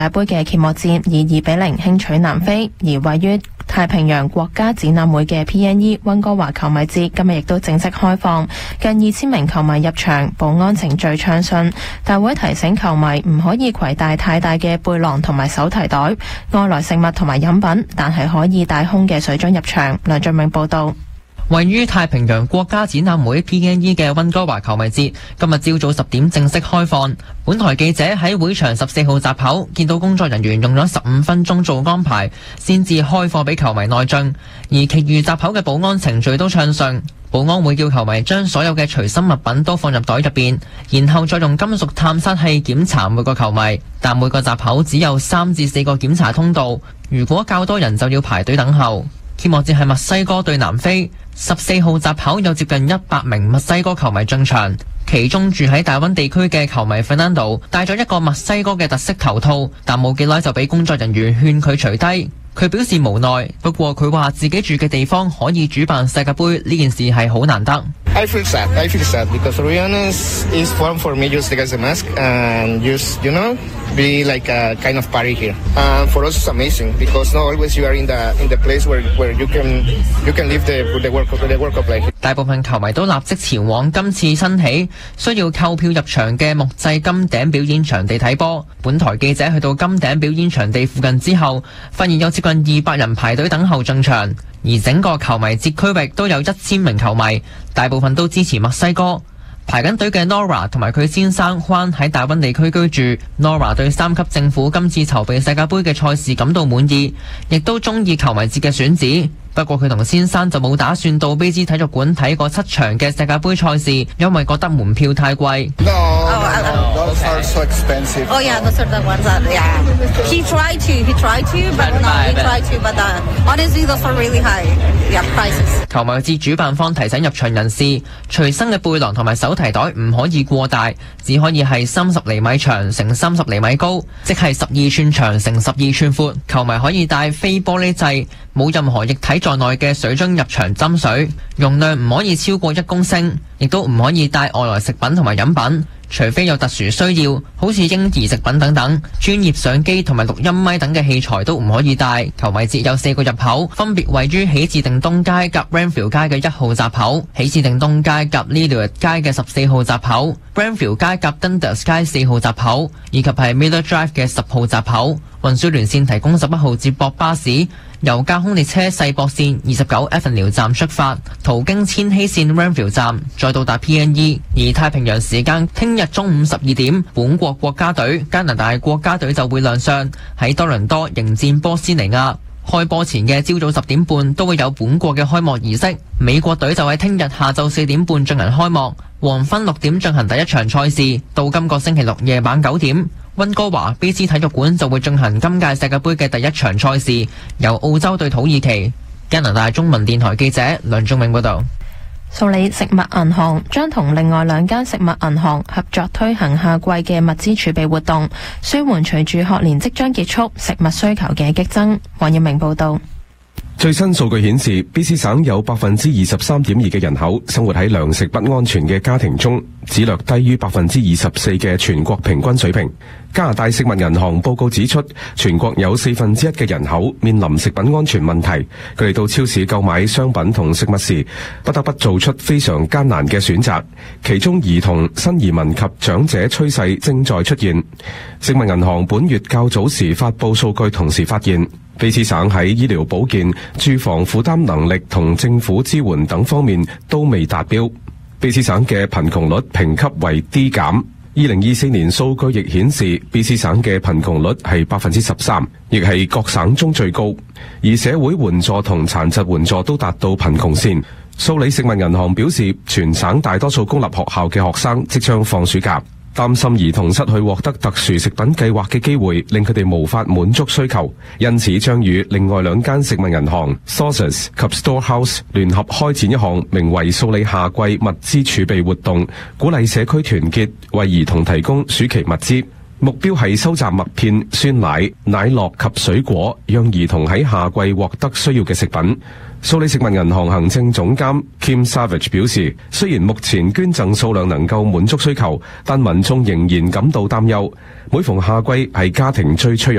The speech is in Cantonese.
界盃嘅揭幕戰以2-0輕取南非，而位於太平洋國家展覽會嘅 PNE 溫哥華球迷節今日亦都正式開放，近2000名球迷入場，保安程序暢順。大會提醒球迷唔可以攜帶太大嘅背囊同埋手提袋，外來食物同埋飲品，但係可以帶空嘅水樽入場。梁俊明報道。 位於太平洋國家展覽會 PNE 嘅溫哥華球迷節今日朝早10點正式開放。本台記者喺會場14號閘口見到工作人員用咗15分鐘做安排，先至開放俾球迷內進，而其餘閘口嘅保安程序都暢順。保安會叫球迷將所有嘅隨身物品都放入袋入邊，然後再用金屬探測器檢查每個球迷。但每個閘口只有3至4個檢查通道，如果較多人就要排隊等候。揭幕戰係墨西哥對南非，14號閘口有接近100名墨西哥球迷進場，其中住喺大溫地區嘅球迷 Fernando 戴咗一個墨西哥嘅特色頭套，但冇幾耐就俾工作人員勸佢除低。佢表示無奈，不過佢話自己住嘅地方可以主辦世界盃呢件事係好難得。 I feel sad because to be honest, it's fun for me just take as a mask and just, be like a kind of party here. For us, it's amazing because not always you are in the place where you can live the World Cup like. 大部分球迷都立即前往今次新起需要購票入場嘅木製金頂表演場地睇波。本台記者去到金頂表演場地附近之後，發現有接近200人排隊等候進場，而整個球迷節區域都有1000名球迷，大部分都支持墨西哥。排緊隊嘅 Nora 同埋佢先生 Juan 喺大溫地區居住。Nora 對3級政府今次籌備世界盃嘅賽事感到滿意，亦都中意球迷節嘅選址。不過佢同先生就冇打算到卑斯體育館睇過7場嘅世界盃賽事，因為覺得門票太貴。 Those are so expensive. Oh yeah, those are the ones that he tried to, but honestly, those are really high. Yeah, prices. 球迷節主辦方提醒入場人士，隨身嘅背囊同埋手提袋唔可以過大，只可以係30厘米長乘30厘米高，即係12寸長乘12寸闊。球迷可以帶非玻璃製、冇任何液體在內嘅水樽入場斟水，容量唔可以超過1公升，亦都唔可以帶外來食品同埋飲品。除非有特殊需要，好似嬰兒食品等等，專業相機同埋錄音咪等嘅器材都唔可以帶。球迷節有4個入口，分別位於喜字定東街及 Granville 街嘅1號閘口、喜字定東街及 Lillard 街嘅14號閘口、Granville 街及 Dundas 街4號閘口，以及係 Miller Drive 嘅10號閘口。運輸連線提供11號接駁巴士，由架空列車世博線29 Avenue 站出發，途經千禧線 Granville 站，再到達 PNE。而太平洋時間聽日中午12點，本國國家隊加拿大國家隊就會亮相喺多倫多迎戰波斯尼亞。開波前嘅朝早10點半都會有本國嘅開幕儀式，美國隊就喺聽日下晝4點半進行開幕，黃昏6點進行第一場賽事，到今個星期六夜晚9點。溫哥華卑斯體育館就會進行今屆世界盃嘅第一場賽事，由澳洲對土耳其。加拿大中文電台記者梁仲明報道。 蘇里食物銀行將同另外2間食物銀行合作推行夏季嘅物資儲備活動，舒緩隨住學年即將結束食物需求嘅激增。黃耀明報道。 最新數據顯示，BC 省有23.2%嘅人口生活喺糧食不安全嘅家庭中，只略低於24%嘅全國平均水平。加拿大食物銀行報告指出，全國有1/4嘅人口面臨食品安全問題，佢哋到超市購買商品同食物時，不得不做出非常艱難嘅選擇。其中兒童、新移民及長者趨勢正在出現。食物銀行本月較早時發佈數據，同時發現卑斯省喺醫療保健、住房負擔能力同政府支援等方面都未達標。卑斯省嘅貧窮率評級為 D 減。2024年數據亦顯示，BC 省嘅貧窮率係13%，亦係各省中最高。而社會援助同殘疾援助都達到貧窮線。蘇里食物銀行表示，全省大多數公立學校嘅學生即將放暑假，擔心兒童失去獲得特殊食品計劃嘅機會，令佢哋無法滿足需求，因此將與另外2間食物銀行 Sources 及 Storehouse 聯合開展一項名為蘇里夏季物資儲備活動，鼓勵社區團結，為兒童提供暑期物資。目標係收集麥片、酸奶、奶酪及水果，讓兒童喺夏季獲得需要嘅食品。蘇里食物銀行行政總監 Kim Savage 表示，雖然目前捐贈數量能夠滿足需求，但民眾仍然感到擔憂。每逢夏季係家庭最脆弱